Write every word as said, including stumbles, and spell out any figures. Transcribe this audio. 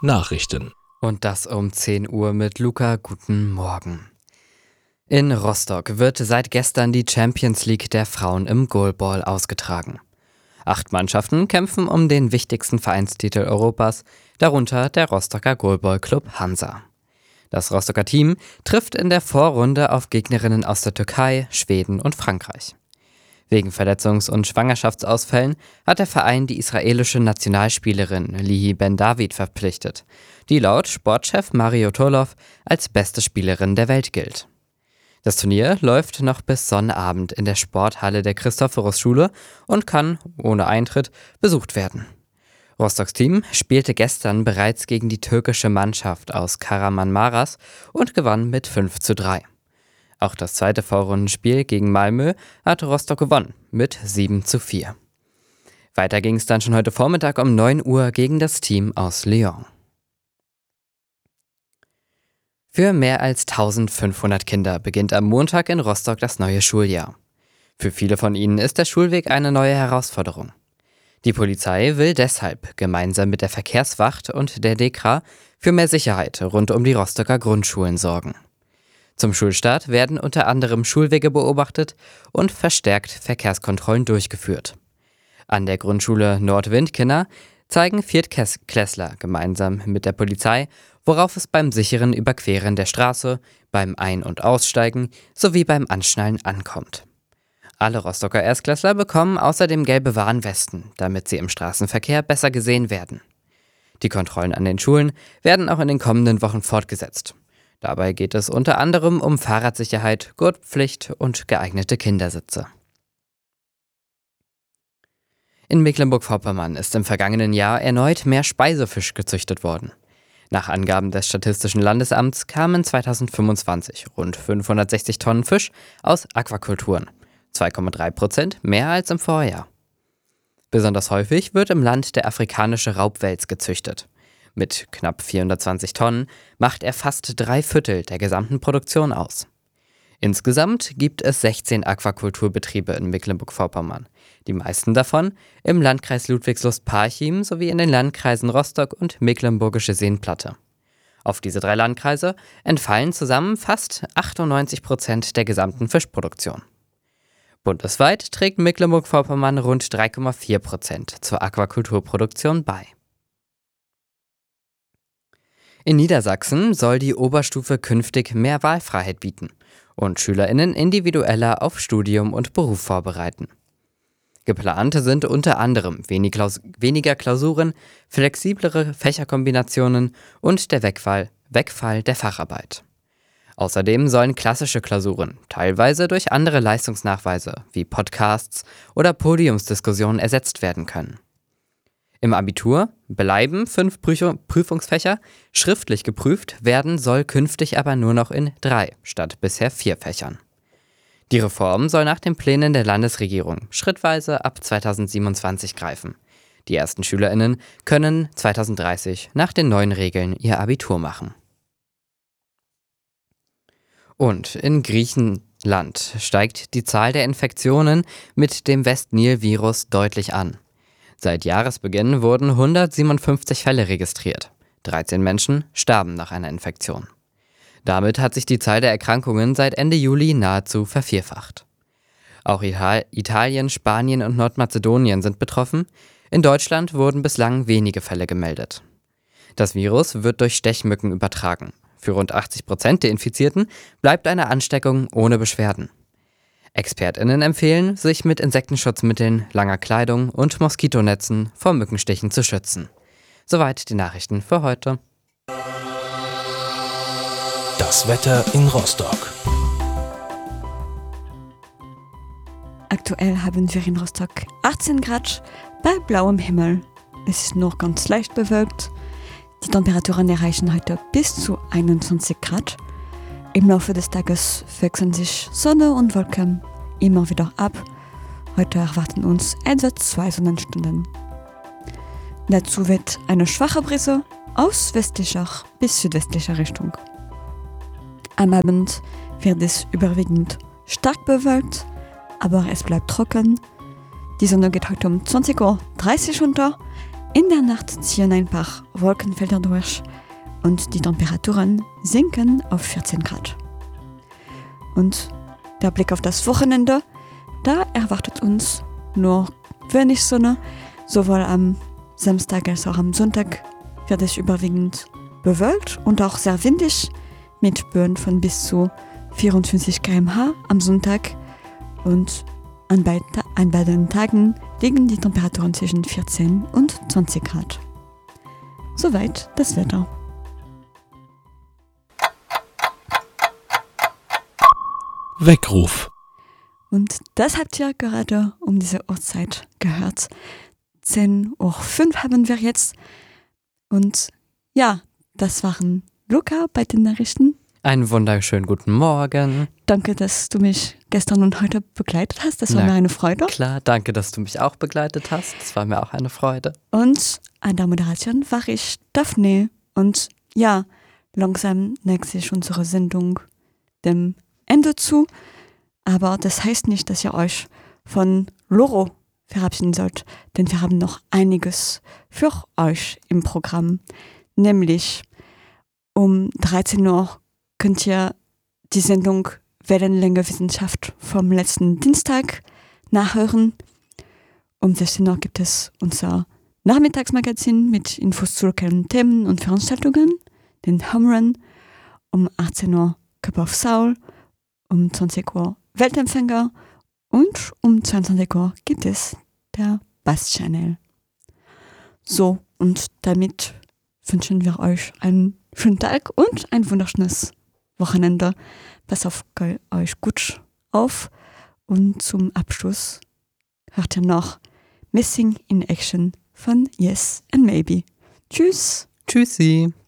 Nachrichten. Und das um zehn Uhr mit Luca. Guten Morgen. In Rostock wird seit gestern die Champions League der Frauen im Goalball ausgetragen. Acht Mannschaften kämpfen um den wichtigsten Vereinstitel Europas, darunter der Rostocker Goalball-Club Hansa. Das Rostocker Team trifft in der Vorrunde auf Gegnerinnen aus der Türkei, Schweden und Frankreich. Wegen Verletzungs- und Schwangerschaftsausfällen hat der Verein die israelische Nationalspielerin Lihi Ben David verpflichtet, die laut Sportchef Mario Torlow als beste Spielerin der Welt gilt. Das Turnier läuft noch bis Sonnabend in der Sporthalle der Christophorus-Schule und kann, ohne Eintritt, besucht werden. Rostocks Team spielte gestern bereits gegen die türkische Mannschaft aus Kahramanmaraş und gewann mit fünf zu drei. Auch das zweite Vorrundenspiel gegen Malmö hat Rostock gewonnen mit sieben zu vier. Weiter ging es dann schon heute Vormittag um neun Uhr gegen das Team aus Lyon. Für mehr als eintausendfünfhundert Kinder beginnt am Montag in Rostock das neue Schuljahr. Für viele von ihnen ist der Schulweg eine neue Herausforderung. Die Polizei will deshalb gemeinsam mit der Verkehrswacht und der DEKRA für mehr Sicherheit rund um die Rostocker Grundschulen sorgen. Zum Schulstart werden unter anderem Schulwege beobachtet und verstärkt Verkehrskontrollen durchgeführt. An der Grundschule Nordwindkinna zeigen Viertklässler gemeinsam mit der Polizei, worauf es beim sicheren Überqueren der Straße, beim Ein- und Aussteigen sowie beim Anschnallen ankommt. Alle Rostocker Erstklässler bekommen außerdem gelbe Warnwesten, damit sie im Straßenverkehr besser gesehen werden. Die Kontrollen an den Schulen werden auch in den kommenden Wochen fortgesetzt. Dabei geht es unter anderem um Fahrradsicherheit, Gurtpflicht und geeignete Kindersitze. In Mecklenburg-Vorpommern ist im vergangenen Jahr erneut mehr Speisefisch gezüchtet worden. Nach Angaben des Statistischen Landesamts kamen zweitausendfünfundzwanzig rund fünfhundertsechzig Tonnen Fisch aus Aquakulturen, zwei Komma drei Prozent mehr als im Vorjahr. Besonders häufig wird im Land der afrikanische Raubwels gezüchtet. Mit knapp vierhundertzwanzig Tonnen macht er fast drei Viertel der gesamten Produktion aus. Insgesamt gibt es sechzehn Aquakulturbetriebe in Mecklenburg-Vorpommern, die meisten davon im Landkreis Ludwigslust-Parchim sowie in den Landkreisen Rostock und Mecklenburgische Seenplatte. Auf diese drei Landkreise entfallen zusammen fast achtundneunzig Prozent der gesamten Fischproduktion. Bundesweit trägt Mecklenburg-Vorpommern rund drei Komma vier Prozent zur Aquakulturproduktion bei. In Niedersachsen soll die Oberstufe künftig mehr Wahlfreiheit bieten und SchülerInnen individueller auf Studium und Beruf vorbereiten. Geplant sind unter anderem wenig Klaus- weniger Klausuren, flexiblere Fächerkombinationen und der Wegfall, Wegfall der Facharbeit. Außerdem sollen klassische Klausuren teilweise durch andere Leistungsnachweise wie Podcasts oder Podiumsdiskussionen ersetzt werden können. Im Abitur bleiben fünf Prüf- Prüfungsfächer, schriftlich geprüft werden soll künftig aber nur noch in drei statt bisher vier Fächern. Die Reform soll nach den Plänen der Landesregierung schrittweise ab zweitausendsiebenundzwanzig greifen. Die ersten SchülerInnen können zweitausenddreißig nach den neuen Regeln ihr Abitur machen. Und in Griechenland steigt die Zahl der Infektionen mit dem West-Nil-Virus deutlich an. Seit Jahresbeginn wurden hundertsiebenundfünfzig Fälle registriert. dreizehn Menschen starben nach einer Infektion. Damit hat sich die Zahl der Erkrankungen seit Ende Juli nahezu vervierfacht. Auch Italien, Spanien und Nordmazedonien sind betroffen. In Deutschland wurden bislang wenige Fälle gemeldet. Das Virus wird durch Stechmücken übertragen. Für rund achtzig Prozent der Infizierten bleibt eine Ansteckung ohne Beschwerden. ExpertInnen empfehlen, sich mit Insektenschutzmitteln, langer Kleidung und Moskitonetzen vor Mückenstichen zu schützen. Soweit die Nachrichten für heute. Das Wetter in Rostock. Aktuell haben wir in Rostock achtzehn Grad bei blauem Himmel. Es ist noch ganz leicht bewölkt. Die Temperaturen erreichen heute bis zu einundzwanzig Grad. Im Laufe des Tages wechseln sich Sonne und Wolken immer wieder ab. Heute erwarten uns etwa zwei Sonnenstunden. Dazu weht eine schwache Brise aus westlicher bis südwestlicher Richtung. Am Abend wird es überwiegend stark bewölkt, aber es bleibt trocken. Die Sonne geht heute um zwanzig Uhr dreißig unter. In der Nacht ziehen ein paar Wolkenfelder durch und die Temperaturen sinken auf vierzehn Grad. Und der Blick auf das Wochenende, da erwartet uns nur wenig Sonne. Sowohl am Samstag als auch am Sonntag wird es überwiegend bewölkt und auch sehr windig mit Böen von bis zu vierundfünfzig Kilometer pro Stunde am Sonntag. Und an, beid, an beiden Tagen liegen die Temperaturen zwischen vierzehn und zwanzig Grad. Soweit das Wetter. Weckruf. Und das habt ihr gerade um diese Uhrzeit gehört. zehn Uhr fünf haben wir jetzt. Und ja, das waren Luca bei den Nachrichten. Einen wunderschönen guten Morgen. Danke, dass du mich gestern und heute begleitet hast. Das war Na, mir eine Freude. Klar, danke, dass du mich auch begleitet hast. Das war mir auch eine Freude. Und an der Moderation war ich Daphne. Und ja, langsam neigt sich unsere Sendung dem Ende zu. Aber das heißt nicht, dass ihr euch von Loro verabschieden sollt. Denn wir haben noch einiges für euch im Programm. Nämlich um dreizehn Uhr könnt ihr die Sendung Wellenlänge Wissenschaft vom letzten Dienstag nachhören. Um sechzehn Uhr gibt es unser Nachmittagsmagazin mit Infos zu lokalen Themen und Veranstaltungen, den Home Run. Um achtzehn Uhr Cup of Soul, um zwanzig Uhr Weltempfänger und um zweiundzwanzig Uhr gibt es der Bass Channel. So, und damit wünschen wir euch einen schönen Tag und ein wunderschönes Wochenende. Pass auf euch gut auf und zum Abschluss hört ihr noch Missing in Action von Yes and Maybe. Tschüss. Tschüssi.